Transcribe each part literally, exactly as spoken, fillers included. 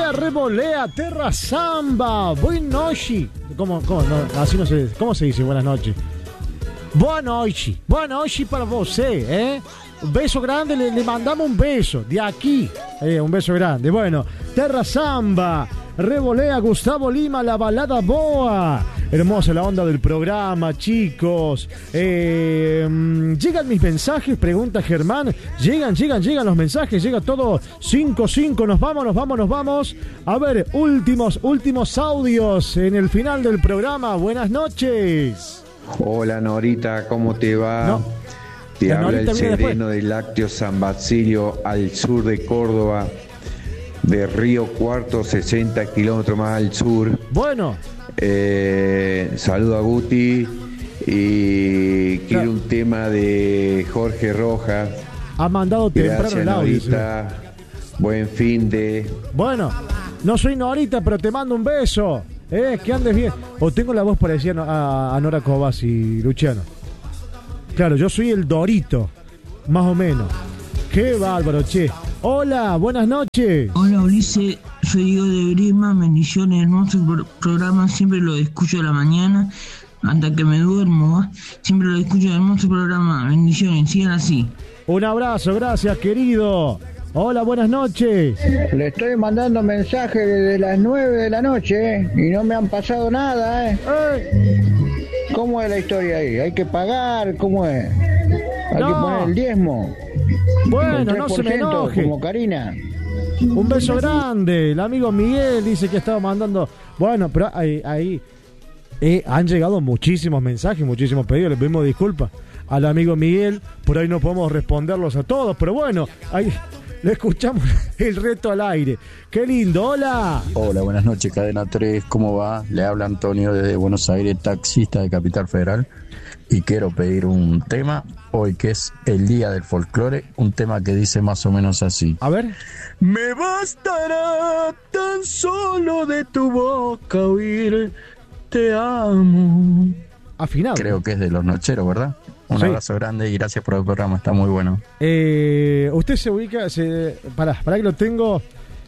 revolea, revolea, terra samba, buenas noches. ¿Cómo, cómo, no, así no se, ¿Cómo se dice buenas noches? Buenas noches, buenas noches para você, ¿eh? Un beso grande, le, le mandamos un beso de aquí, eh, un beso grande. Bueno, terra samba, revolea, Gustavo Lima, la balada boa. Hermosa la onda del programa, chicos. Eh, llegan mis mensajes, pregunta Germán. Llegan, llegan, llegan los mensajes. Llega todo cinco cinco. Nos vamos, nos vamos, nos vamos. A ver, últimos, últimos audios en el final del programa. Buenas noches. Hola Norita, ¿cómo te va? No. Te La habla Norita el viene sereno del Lácteo San Basilio, al sur de Córdoba, de Río Cuarto, sesenta kilómetros más al sur. Bueno. Eh, saludo a Guti y quiero claro. un tema de Jorge Rojas. Ha mandado temprano Gracias, el audio. Norita. Buen fin de. Bueno, no soy Norita, pero te mando un beso. Eh, que andes bien. O tengo la voz parecida a, a Nora Cobas y Luciano. Claro, yo soy el Dorito, más o menos. Qué bárbaro, che. Hola, buenas noches. Hola Ulises, soy Diego de Grima, bendiciones, hermoso programa, siempre lo escucho a la mañana, hasta que me duermo, ¿eh? Siempre lo escucho, hermoso programa, bendiciones, sigan así. Un abrazo, gracias querido. Hola, buenas noches. Le estoy mandando mensajes desde las nueve de la noche, ¿eh? Y no me han pasado nada, ¿eh? ¿Eh? ¿Cómo es la historia ahí? ¿Hay que pagar? ¿Cómo es? ¿Hay no. que poner el diezmo? Bueno, no se me enoje. Como Karina. Un beso grande. El amigo Miguel dice que estaba mandando. Bueno, pero ahí, ahí eh, han llegado muchísimos mensajes, muchísimos pedidos. Le pedimos disculpas al amigo Miguel. Por ahí no podemos responderlos a todos, pero bueno, ahí le escuchamos el reto al aire. ¡Qué lindo! ¡Hola! Hola, buenas noches, Cadena tres. ¿Cómo va? Le habla Antonio desde Buenos Aires, taxista de Capital Federal. Y quiero pedir un tema, hoy que es el Día del Folclore, un tema que dice más o menos así. A ver. Me bastará tan solo de tu boca oír te amo. Afinado. Creo que es de Los Nocheros, ¿verdad? Un sí. abrazo grande y gracias por el programa, está muy bueno. Eh, usted se ubica, se, pará, pará que lo tengo,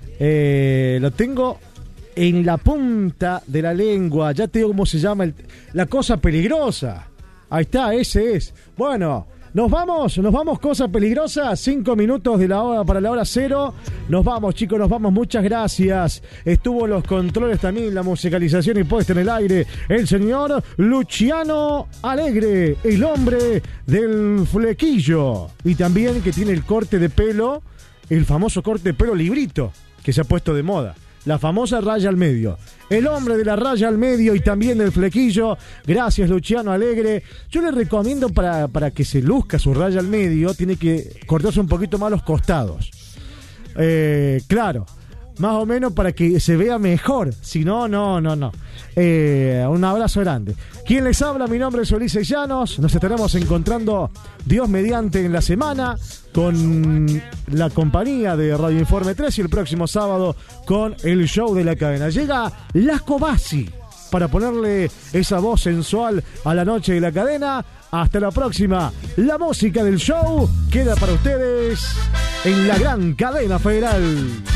eh, lo tengo en la punta de la lengua, ya te digo cómo se llama, el, la cosa peligrosa. Ahí está, ese es. Bueno, nos vamos, nos vamos, cosa peligrosa. Cinco minutos de la hora para la hora cero. Nos vamos, chicos, nos vamos. Muchas gracias. Estuvo en los controles también, la musicalización y puesta en el aire, el señor Luciano Alegre, el hombre del flequillo. Y también que tiene el corte de pelo, el famoso corte de pelo librito, que se ha puesto de moda. La famosa raya al medio. El hombre de la raya al medio y también del flequillo. Gracias, Luciano Alegre. Yo le recomiendo para, para que se luzca su raya al medio, tiene que cortarse un poquito más los costados. Eh, claro, más o menos para que se vea mejor. Si no, no, no, no. Eh, un abrazo grande. ¿Quién les habla? Mi nombre es Ulises Llanos. Nos estaremos encontrando, Dios mediante, en la semana con la compañía de Radio Informe tres y el próximo sábado con el show de la cadena. Llega Lasco Bassi para ponerle esa voz sensual a la noche de la cadena. Hasta la próxima. La música del show queda para ustedes en la gran cadena federal.